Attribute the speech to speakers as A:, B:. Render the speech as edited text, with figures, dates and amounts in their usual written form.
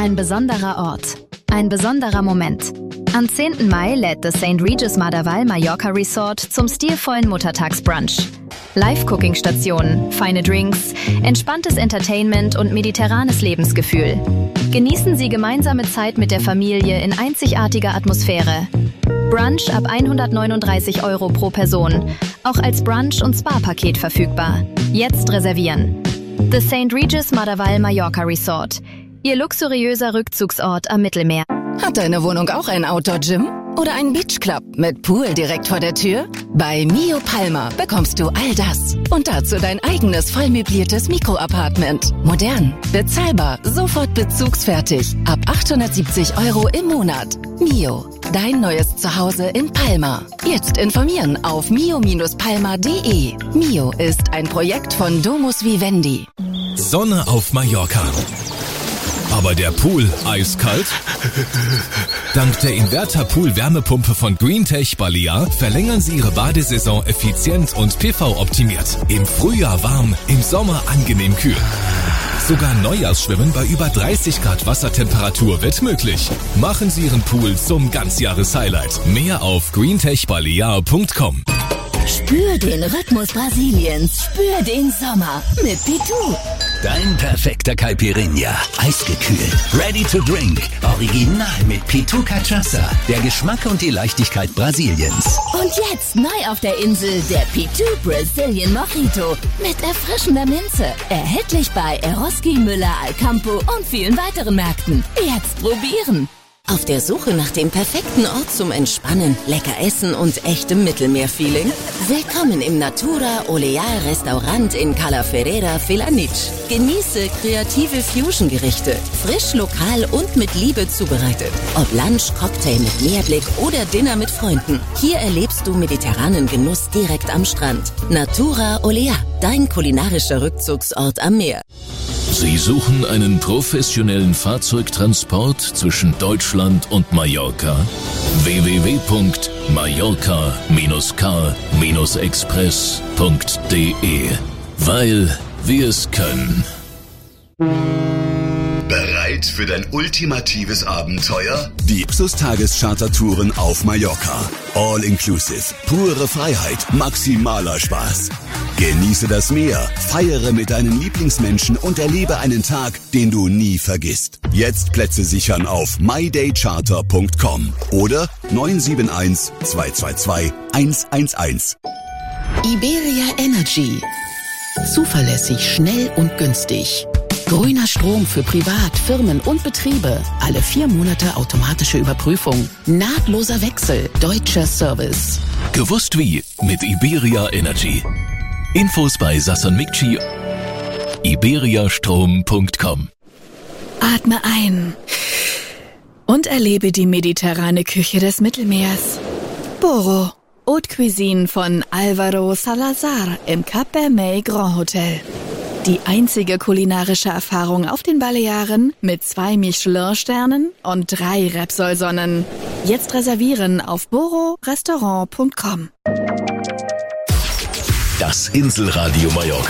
A: ein besonderer Ort. Ein besonderer Moment. Am 10. Mai lädt das St. Regis Madaval Mallorca Resort zum stilvollen Muttertagsbrunch. Live-Cooking-Stationen, feine Drinks, entspanntes Entertainment und mediterranes Lebensgefühl. Genießen Sie gemeinsame Zeit mit der Familie in einzigartiger Atmosphäre. Brunch ab 139 € pro Person, auch als Brunch- und Spa-Paket verfügbar. Jetzt reservieren. The St. Regis Madaval Mallorca Resort. Ihr luxuriöser Rückzugsort am Mittelmeer.
B: Hat deine Wohnung auch ein Outdoor-Gym? Oder ein Beachclub mit Pool direkt vor der Tür? Bei Mio Palma bekommst du all das. Und dazu dein eigenes vollmöbliertes Mikroapartment. Modern, bezahlbar, sofort bezugsfertig. Ab 870 € im Monat. Mio, dein neues Zuhause in Palma. Jetzt informieren auf mio-palma.de. Mio ist ein Projekt von Domus Vivendi.
C: Sonne auf Mallorca. Aber der Pool eiskalt? Dank der Inverter-Pool-Wärmepumpe von Greentech Balear verlängern Sie Ihre Badesaison effizient und PV-optimiert. Im Frühjahr warm, im Sommer angenehm kühl. Sogar Neujahrsschwimmen bei über 30 Grad Wassertemperatur wird möglich. Machen Sie Ihren Pool zum Ganzjahres-Highlight. Mehr auf greentechbalear.com.
D: Spür den Rhythmus Brasiliens. Spür den Sommer mit Pitu.
E: Dein perfekter Caipirinha. Eisgekühlt. Ready to drink. Original mit Pitu Cachaça. Der Geschmack und die Leichtigkeit Brasiliens.
D: Und jetzt neu auf der Insel der Pitu Brazilian Mojito. Mit erfrischender Minze. Erhältlich bei Eroski, Müller, Alcampo und vielen weiteren Märkten. Jetzt probieren. Auf der Suche nach dem perfekten Ort zum Entspannen, lecker essen und echtem Mittelmeerfeeling? Willkommen im Natura Olear Restaurant in Cala Ferreira Felanitx. Genieße kreative Fusion-Gerichte, frisch, lokal und mit Liebe zubereitet. Ob Lunch, Cocktail mit Meerblick oder Dinner mit Freunden. Hier erlebst du mediterranen Genuss direkt am Strand. Natura Olear, dein kulinarischer Rückzugsort am Meer.
C: Sie suchen einen professionellen Fahrzeugtransport zwischen Deutschland und Mallorca? www.mallorca-car-express.de. Weil wir es können.
F: Bereit für dein ultimatives Abenteuer? Die Ipsos-Tageschartertouren auf Mallorca. All inclusive, pure Freiheit, maximaler Spaß. Genieße das Meer, feiere mit deinen Lieblingsmenschen und erlebe einen Tag, den du nie vergisst. Jetzt Plätze sichern auf mydaycharter.com oder 971 222 111.
B: Iberia Energy. Zuverlässig, schnell und günstig. Grüner Strom für Privat, Firmen und Betriebe. Alle 4 Monate automatische Überprüfung. Nahtloser Wechsel. Deutscher Service.
C: Gewusst wie mit Iberia Energy. Infos bei Sasson Mikci. iberiastrom.com.
G: Atme ein und erlebe die mediterrane Küche des Mittelmeers. Boro, Haute Cuisine von Alvaro Salazar im Cap Bermeja Grand Hotel. Die einzige kulinarische Erfahrung auf den Balearen mit 2 Michelin-Sternen und 3 Repsol-Sonnen. Jetzt reservieren auf bororestaurant.com.
C: Das Inselradio Mallorca.